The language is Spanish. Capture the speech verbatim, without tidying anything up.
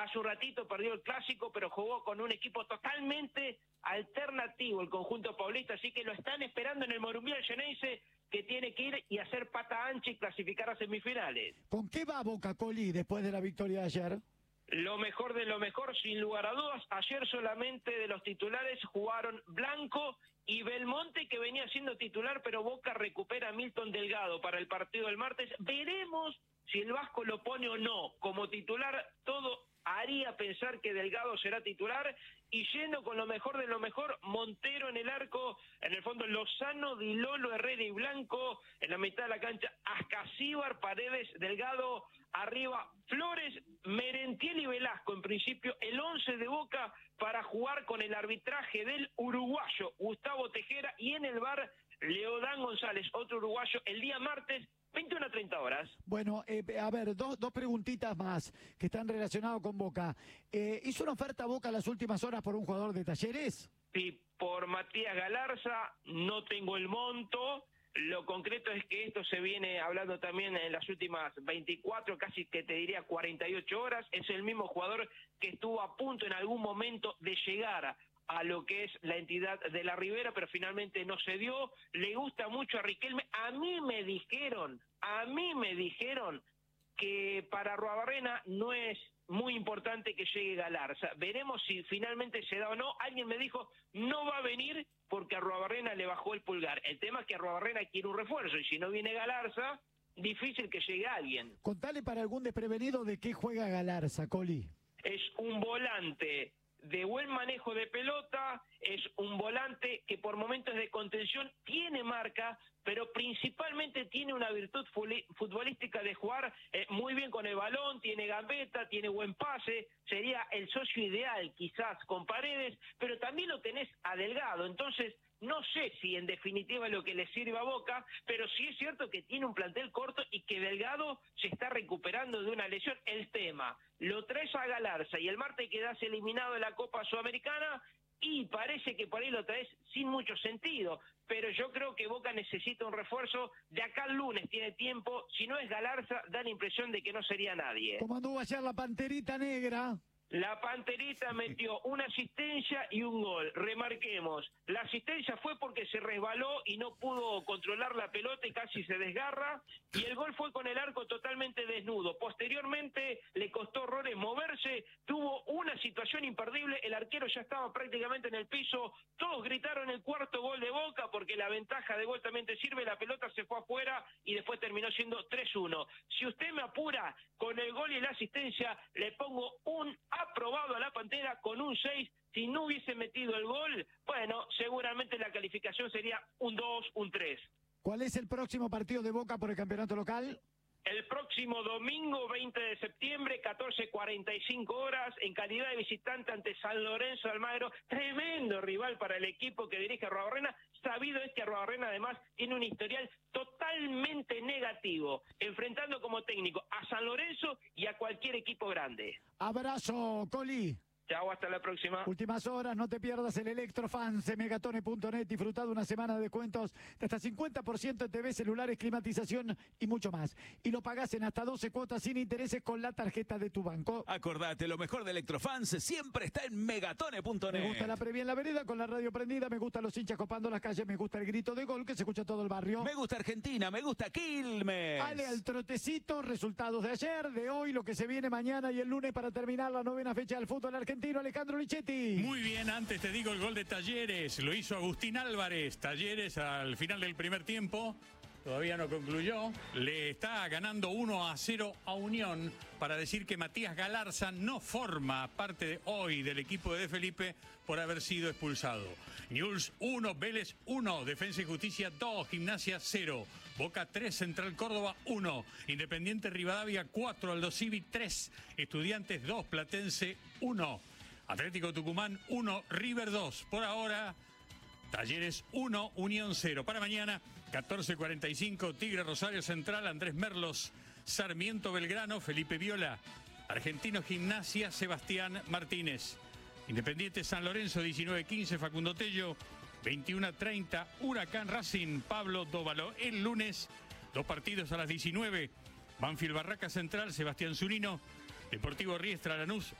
hace un ratito perdió el clásico, pero jugó con un equipo totalmente alternativo, el conjunto paulista, así que lo están esperando en el Morumbial Xeneize, que tiene que ir y hacer pata ancha y clasificar a semifinales. ¿Con qué va Boca, Coli, después de la victoria de ayer? Lo mejor de lo mejor, sin lugar a dudas. Ayer solamente de los titulares jugaron Blanco y Belmonte, que venía siendo titular, pero Boca recupera a Milton Delgado para el partido del martes. Veremos si el Vasco lo pone o no como titular. Todo haría pensar que Delgado será titular, y yendo con lo mejor de lo mejor, Montero en el arco, en el fondo Lozano, Di Lolo, Herrera y Blanco, en la mitad de la cancha Ascasíbar, Paredes, Delgado, arriba Flores, Merentiel y Velasco, en principio el once de Boca para jugar con el arbitraje del uruguayo Gustavo Tejera, y en el V A R Leodán González, otro uruguayo, el día martes, veintiuna a treinta horas. Bueno, eh, a ver, dos, dos preguntitas más que están relacionadas con Boca. Eh, ¿Hizo una oferta a Boca en las últimas horas por un jugador de Talleres? Sí, por Matías Galarza, no tengo el monto. Lo concreto es que esto se viene hablando también en las últimas veinticuatro, casi que te diría cuarenta y ocho horas. Es el mismo jugador que estuvo a punto en algún momento de llegar a lo que es la entidad de la Ribera, pero finalmente no se dio. Le gusta mucho a Riquelme. A mí me dijeron, a mí me dijeron que para Arruabarrena no es muy importante que llegue Galarza. Veremos si finalmente se da o no. Alguien me dijo, no va a venir porque Arruabarrena le bajó el pulgar. El tema es que Arruabarrena quiere un refuerzo, y si no viene Galarza, difícil que llegue alguien. Contale para algún desprevenido de qué juega Galarza, Coli. Es un volante de buen manejo de pelota, es un volante que por momentos de contención tiene marca, pero principalmente tiene una virtud futbolística de jugar eh, muy bien con el balón, tiene gambeta, tiene buen pase, sería el socio ideal quizás con Paredes, pero también lo tenés a Delgado, entonces no sé si en definitiva es lo que le sirve a Boca, pero sí es cierto que tiene un plantel corto y que Delgado se está recuperando de una lesión. El tema, lo traes a Galarza y el martes quedás eliminado de la Copa Sudamericana y parece que por ahí lo traes sin mucho sentido, pero yo creo que Boca necesita un refuerzo. De acá al lunes tiene tiempo, si no es Galarza da la impresión de que no sería nadie. ¿Cómo anduvo ayer la Panterita Negra? La Panterita metió una asistencia y un gol. Remarquemos, la asistencia fue porque se resbaló y no pudo controlar la pelota y casi se desgarra, y el gol fue con el arco totalmente desnudo. Posteriormente le costó horrores moverse, tuvo una situación imperdible, el arquero ya estaba prácticamente en el piso, todos gritaron el cuarto gol de Boca porque la ventaja de gol también te sirve, la pelota se fue afuera y después terminó siendo tres uno. Si usted me apura, con el gol y la asistencia le pongo un aprobado a la Pantera con un seis. Si no hubiese metido el gol, bueno, seguramente la calificación sería un dos, un tres. ¿Cuál es el próximo partido de Boca por el campeonato local? El próximo domingo, veinte de septiembre, catorce cuarenta y cinco horas, en calidad de visitante ante San Lorenzo de Almagro. Tremendo rival para el equipo que dirige Arruabarrena. Sabido es que Arruabarrena además tiene un historial totalmente negativo, enfrentando como técnico a San Lorenzo y a cualquier equipo grande. Abrazo, Coli. Chao, hasta la próxima. Últimas horas, no te pierdas el Electrofans en megatone punto net. Disfruta de una semana de descuentos de hasta cincuenta por ciento en T V, celulares, climatización y mucho más. Y lo pagás en hasta doce cuotas sin intereses con la tarjeta de tu banco. Acordate, lo mejor de Electrofans siempre está en megatone punto net. Me gusta la previa en la vereda con la radio prendida, me gustan los hinchas copando las calles, me gusta el grito de gol que se escucha todo el barrio. Me gusta Argentina, me gusta Quilmes. Ale al trotecito, resultados de ayer, de hoy, lo que se viene mañana y el lunes para terminar la novena fecha del fútbol argentino. Alejandro Lichetti. Muy bien, antes te digo el gol de Talleres, lo hizo Agustín Álvarez. Talleres al final del primer tiempo, todavía no concluyó, le está ganando uno a cero a Unión, para decir que Matías Galarza no forma parte de hoy del equipo de De Felipe por haber sido expulsado. Newell's uno, Vélez uno, Defensa y Justicia dos, Gimnasia cero, Boca tres, Central Córdoba uno, Independiente Rivadavia cuatro, Aldo Civi tres, Estudiantes dos, Platense uno. Atlético Tucumán uno, River dos. Por ahora, Talleres uno, Unión cero. Para mañana, catorce cuarenta y cinco, Tigre Rosario Central, Andrés Merlos, Sarmiento Belgrano, Felipe Viola. Argentino Gimnasia, Sebastián Martínez. Independiente San Lorenzo, diecinueve quince, Facundo Tello. veintiuno treinta, Huracán Racing, Pablo Dóvalo. El lunes, dos partidos a las diecinueve. Banfield Barraca Central, Sebastián Zunino. Deportivo Riestra Lanús,